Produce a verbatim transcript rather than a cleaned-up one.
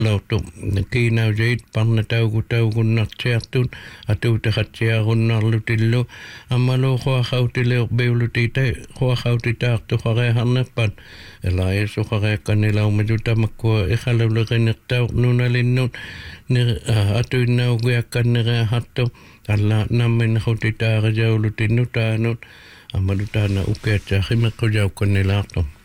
lautu kiinau jeit panna tauku taukunna tseartun atuuta khatsiarunnarlutillu ammalu khuaxautile beulutita khuaxautitaartu qareharnerpan elaisu qareeqqanilaumatu tamakkua ikhalulerinertau nunalinnut ni atuinnaugiakkannereahattu alla nammin khutitaarijaulutinnu taanut ammalu taana ukeatsa khimeqqujauqqannilaartu